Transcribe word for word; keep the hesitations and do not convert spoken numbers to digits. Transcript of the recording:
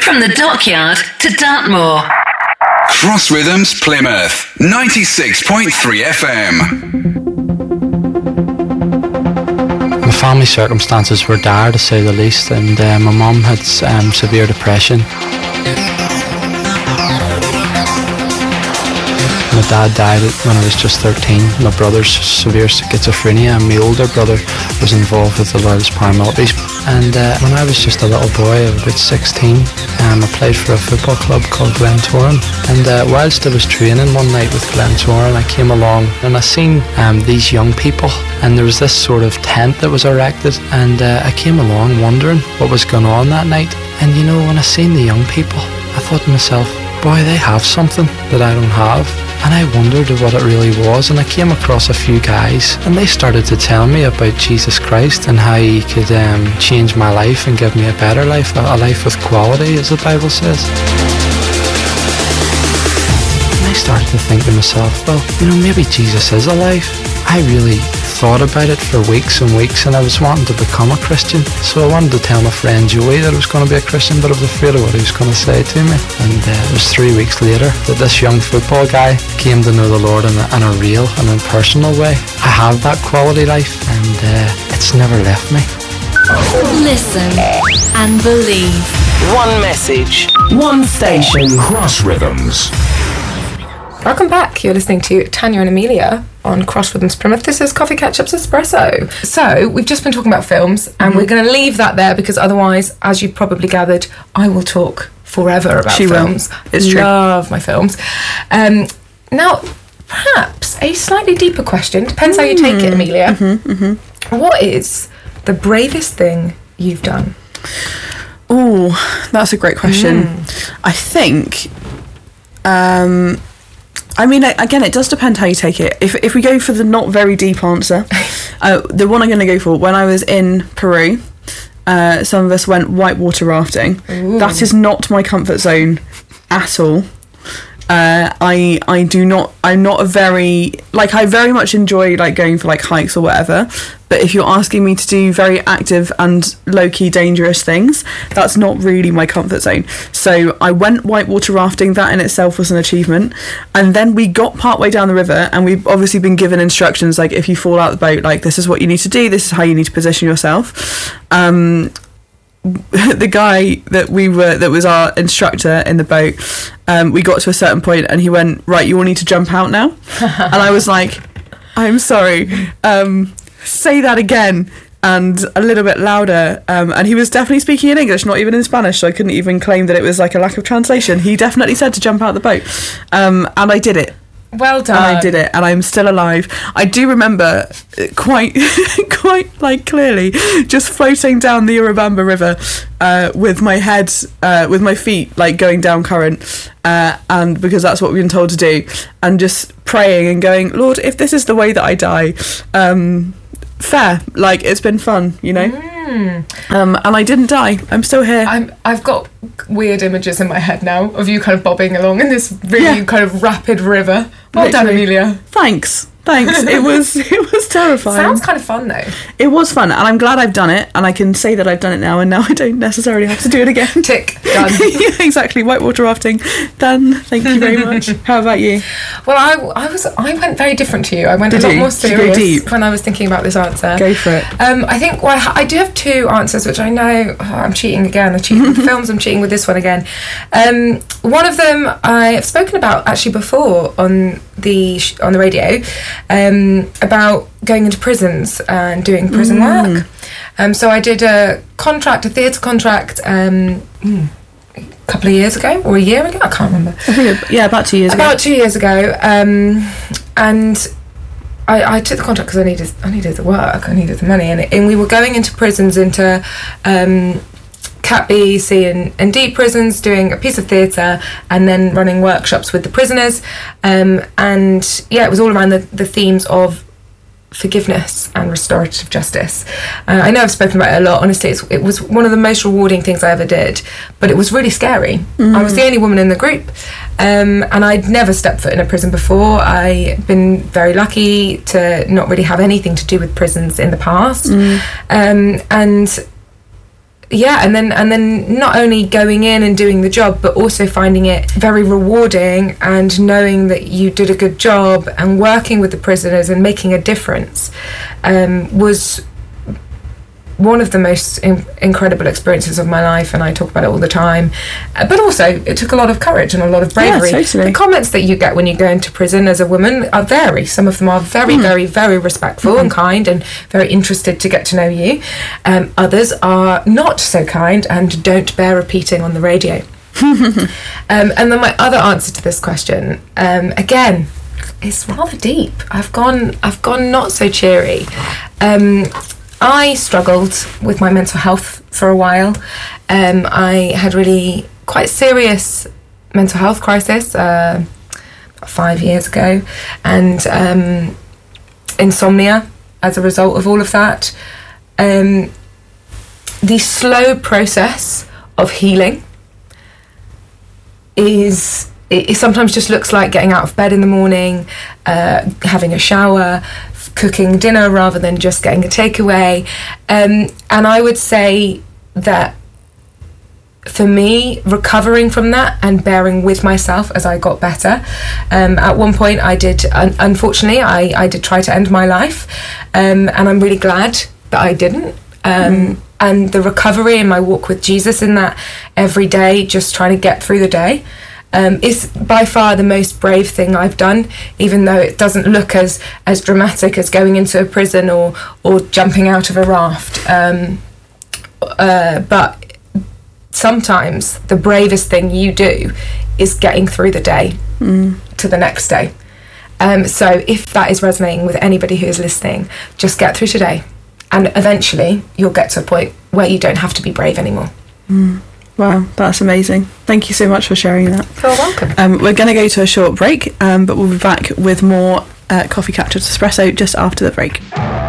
From the Dockyard to Dartmoor. Cross Rhythms Plymouth, ninety-six point three F M. My family circumstances were dire, to say the least, and uh, my mum had um, severe depression. My dad died when I was just thirteen. My brother's severe schizophrenia, and my older brother was involved with the Loyalist paramilitaries. And uh, when I was just a little boy of about sixteen, um, I played for a football club called Glentoran. And uh, whilst I was training one night with Glentoran, I came along and I seen um, these young people, and there was this sort of tent that was erected, and uh, I came along wondering what was going on that night. And you know, when I seen the young people, I thought to myself, boy, they have something that I don't have. And I wondered what it really was, and I came across a few guys, and they started to tell me about Jesus Christ and how he could um, change my life and give me a better life, a, a life with quality, as the Bible says. And I started to think to myself, well, you know, maybe Jesus is alive. I really thought about it for weeks and weeks, and I was wanting to become a Christian. So I wanted to tell my friend Joey that I was going to be a Christian, but I was afraid of what he was going to say to me. And uh, it was three weeks later that this young football guy came to know the Lord in a, in a real and in personal way. I have that quality life, and uh, it's never left me. Listen and believe. One message, one station. Cross Rhythms. Welcome back. You're listening to Tanya and Amelia on Cross Rhythms Plymouth. This is Coffee Ketchup's Espresso. So, we've just been talking about films, and mm-hmm. we're going to leave that there because otherwise, as you've probably gathered, I will talk forever about she films. Will. It's true. Love my films. Um, now, perhaps a slightly deeper question, depends mm. how you take it, Amelia. Mm-hmm, mm-hmm. What is the bravest thing you've done? Oh, that's a great question. Mm. I think... Um, I mean, again, it does depend how you take it. If if we go for the not very deep answer, uh, the one I'm going to go for, when I was in Peru, uh, some of us went whitewater rafting. Ooh. That is not my comfort zone at all. Uh, I I do not, I'm not a very, like, I very much enjoy, like, going for, like, hikes or whatever, but if you're asking me to do very active and low-key dangerous things, that's not really my comfort zone. So I went whitewater rafting. That in itself was an achievement. And then we got partway down the river, and we've obviously been given instructions, like, if you fall out the boat, like, this is what you need to do, this is how you need to position yourself. Um... the guy that we were that was our instructor in the boat, um, we got to a certain point and he went, right, you all need to jump out now. And I was like, I'm sorry, um, say that again, and a little bit louder, um, and he was definitely speaking in English, not even in Spanish, so I couldn't even claim that it was like a lack of translation. He definitely said to jump out the boat, um, and I did it. Well done. And I did it, and I'm still alive. I do remember quite, quite like clearly, just floating down the Urubamba River uh, with my head, uh, with my feet like going down current, uh, and because that's what we've been told to do, and just praying and going, Lord, if this is the way that I die, um, fair. Like, it's been fun, you know. Mm. Um, and I didn't die. I'm still here. I'm, I've got weird images in my head now of you kind of bobbing along in this really yeah. kind of rapid river. Well done, Amelia. Thanks. Thanks. It was it was terrifying. Sounds kind of fun though. It was fun, and I'm glad I've done it, and I can say that I've done it now, and now I don't necessarily have to do it again. Tick. Done. Yeah, exactly. Whitewater rafting. Done. Thank you very much. How about you? Well, I, I was I went very different to you. I went Did a lot you? more Did you go serious deep? when I was thinking about this answer. Go for it. Um, I think well, I do have two answers, which I know oh, I'm cheating again. I'm cheating with the films. I'm cheating with this one again. Um, one of them I have spoken about actually before on the sh- on the radio. Um, about going into prisons and doing prison mm. work. Um, so I did a contract, a theatre contract, um, mm, a couple of years ago, or a year ago, I can't remember. I think it, yeah, about two years about ago. About two years ago. Um, and I, I took the contract because I needed, I needed the work, I needed the money, and, and we were going into prisons, into um, Cat B, C and, and D prisons, doing a piece of theatre and then running workshops with the prisoners. Um, and yeah, it was all around the, the themes of forgiveness and restorative justice. Uh, I know I've spoken about it a lot. Honestly, it's, it was one of the most rewarding things I ever did, but it was really scary. Mm. I was the only woman in the group, um, and I'd never stepped foot in a prison before. I'd been very lucky to not really have anything to do with prisons in the past. Mm. Um, and yeah, and then and then not only going in and doing the job, but also finding it very rewarding and knowing that you did a good job and working with the prisoners and making a difference um, was one of the most in- incredible experiences of my life, and I talk about it all the time. Uh, but also, it took a lot of courage and a lot of bravery. Yeah, totally. The comments that you get when you go into prison as a woman are vary. Some of them are very, mm. very, very respectful mm. and kind and very interested to get to know you. Um, others are not so kind and don't bear repeating on the radio. um, and then my other answer to this question, um, again, is rather deep. I've gone, I've gone not so cheery. Um, I struggled with my mental health for a while. Um, I had really quite serious mental health crisis uh, about five years ago, and um, insomnia as a result of all of that. Um, the slow process of healing is it, it sometimes just looks like getting out of bed in the morning, uh, having a shower, cooking dinner rather than just getting a takeaway. Um, and I would say that for me, recovering from that and bearing with myself as I got better. Um, at one point I did, un- unfortunately, I, I did try to end my life. Um, and I'm really glad that I didn't. Um, mm. And the recovery and my walk with Jesus in that every day, just trying to get through the day, Um, is by far the most brave thing I've done, even though it doesn't look as, as dramatic as going into a prison or, or jumping out of a raft. Um, uh, but sometimes the bravest thing you do is getting through the day mm. to the next day. Um, so if that is resonating with anybody who is listening, just get through today. And eventually you'll get to a point where you don't have to be brave anymore. Mm. Wow, that's amazing. Thank you so much for sharing that. You're welcome. Um, we're going to go to a short break, um, but we'll be back with more uh, Coffee Capture Espresso just after the break.